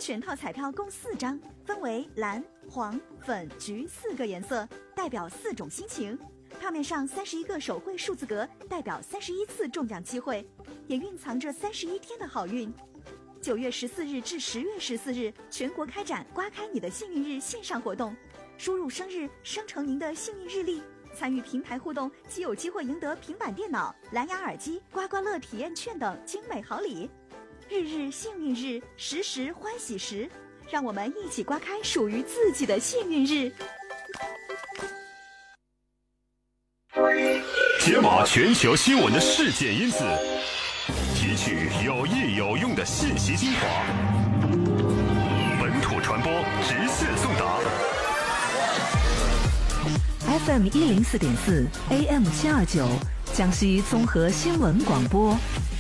全套彩票共4张，分为蓝、黄、粉、橘4个颜色，代表4种心情。票面上31个手绘数字格，代表31次中奖机会，也蕴藏着31天的好运。9月14日至10月14日，全国开展刮开你的幸运日线上活动，输入生日生成您的幸运日历，参与平台互动即有机会赢得平板电脑、蓝牙耳机、刮刮乐体验券等精美好礼。日日幸运日，时时欢喜时，让我们一起刮开属于自己的幸运日。 解码全球新闻的事件因子，提取有益有用的信息精华，本土传播直线送达。 FM 104.4 AM 729，江西综合新闻广播，